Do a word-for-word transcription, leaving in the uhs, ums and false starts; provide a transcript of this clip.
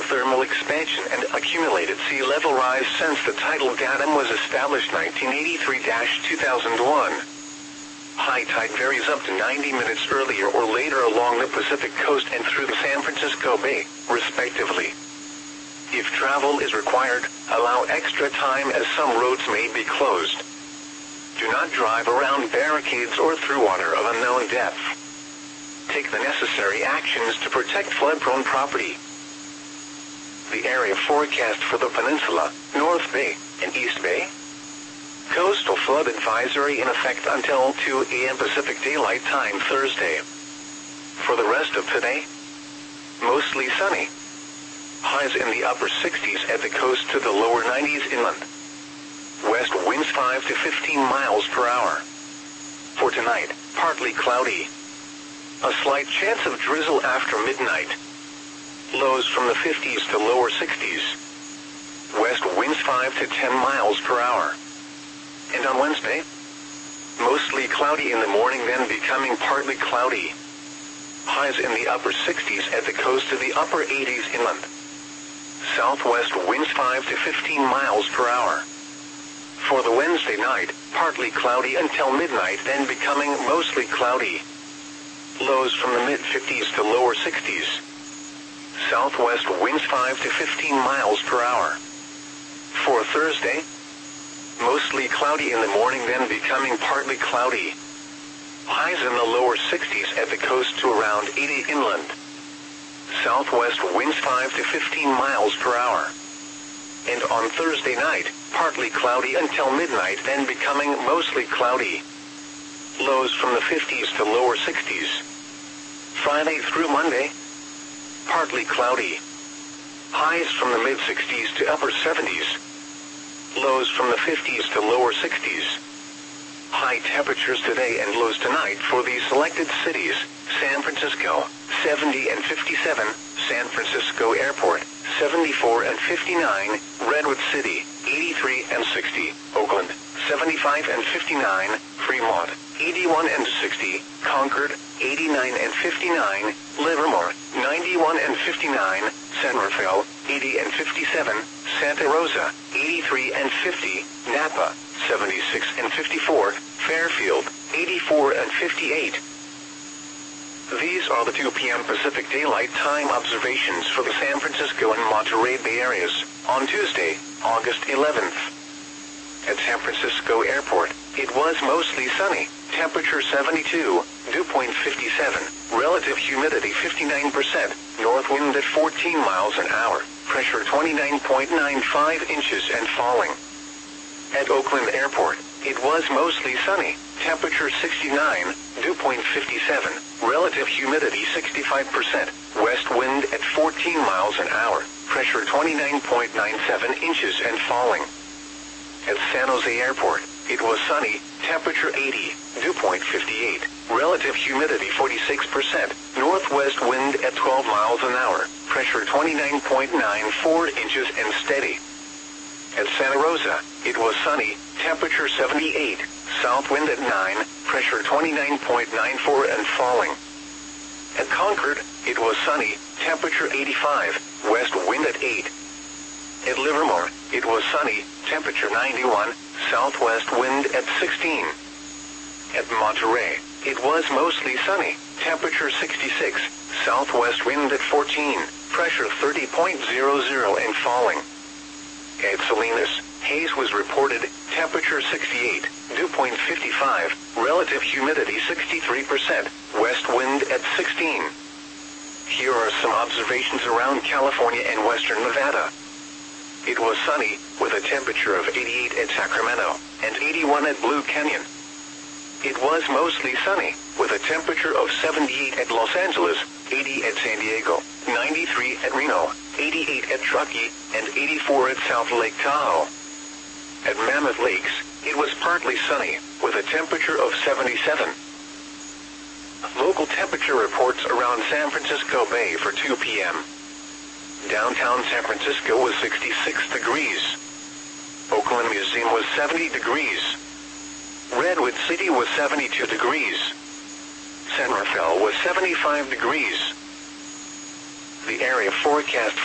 geothermal expansion and accumulated sea level rise since the tidal datum was established nineteen eighty-three to two thousand one. High tide varies up to ninety minutes earlier or later along the Pacific coast and through the San Francisco Bay, respectively. If travel is required, allow extra time as some roads may be closed. Do not drive around barricades or through water of unknown depth. Take the necessary actions to protect flood-prone property. The area forecast for the peninsula, North Bay, and East Bay. Coastal flood advisory in effect until two A M Pacific Daylight Time Thursday. For the rest of today, mostly sunny. Highs in the upper sixties at the coast to the lower nineties inland. West winds five to fifteen miles per hour. For tonight, partly cloudy. A slight chance of drizzle after midnight. Lows from the fifties to lower sixties. West winds five to ten miles per hour. And on Wednesday, mostly cloudy in the morning, then becoming partly cloudy. Highs in the upper sixties at the coast to the upper eighties inland. Southwest winds five to fifteen miles per hour. For the Wednesday night, partly cloudy until midnight, then becoming mostly cloudy. Lows from the mid-fifties to lower sixties. Southwest winds five to fifteen miles per hour. For Thursday, mostly cloudy in the morning, then becoming partly cloudy. Highs in the lower sixties at the coast to around eighty inland. Southwest winds five to fifteen miles per hour. And on Thursday night, partly cloudy until midnight, then becoming mostly cloudy. Lows from the fifties to lower sixties. Friday through Monday, partly cloudy. Highs from the mid-sixties to upper seventies. Lows from the fifties to lower sixties. High temperatures today and lows tonight for these selected cities: San Francisco, seventy and fifty-seven, San Francisco Airport, seventy-four and fifty-nine, Redwood City, eighty-three and sixty, Oakland, seventy-five and fifty-nine, Fremont, eighty-one and sixty, Concord, eighty-nine and fifty-nine, Livermore, ninety-one and fifty-nine, San Rafael, eighty and fifty-seven, Santa Rosa, eighty-three and fifty, Napa, seventy-six and fifty-four, Fairfield, eighty-four and fifty-eight. These are the two P M Pacific Daylight Time observations for the San Francisco and Monterey Bay areas on Tuesday, August eleventh. At San Francisco Airport, it was mostly sunny, temperature seventy-two, dew point fifty-seven, relative humidity fifty-nine percent, north wind at fourteen miles an hour, pressure twenty-nine point nine five inches and falling. At Oakland Airport, it was mostly sunny, temperature sixty-nine, dew point fifty-seven, relative humidity sixty-five percent, west wind at fourteen miles an hour, pressure twenty-nine point nine seven inches and falling. At San Jose Airport, it was sunny, temperature eighty, dew point fifty-eight, relative humidity forty-six percent, northwest wind at twelve miles an hour, pressure twenty-nine point nine four inches and steady. At Santa Rosa, it was sunny, temperature seventy-eight, south wind at nine, pressure twenty-nine point nine four and falling. At Concord, it was sunny, temperature eighty-five, west wind at eight. At Livermore, it was sunny, temperature ninety-one, southwest wind at sixteen. At Monterey, it was mostly sunny, temperature sixty-six, southwest wind at fourteen, pressure thirty point zero zero and falling. At Salinas, haze was reported, temperature sixty-eight, dew point fifty-five, relative humidity sixty-three percent, west wind at sixteen. Here are some observations around California and western Nevada. It was sunny, with a temperature of eighty-eight at Sacramento, and eighty-one at Blue Canyon. It was mostly sunny, with a temperature of seventy-eight at Los Angeles, eighty at San Diego, ninety-three at Reno, eighty-eight at Truckee, and eighty-four at South Lake Tahoe. At Mammoth Lakes, it was partly sunny, with a temperature of seventy-seven. Local temperature reports around San Francisco Bay for two P M Downtown San Francisco was sixty-six degrees. Oakland Museum was seventy degrees. Redwood City was seventy-two degrees. San Rafael was seventy-five degrees. The area forecast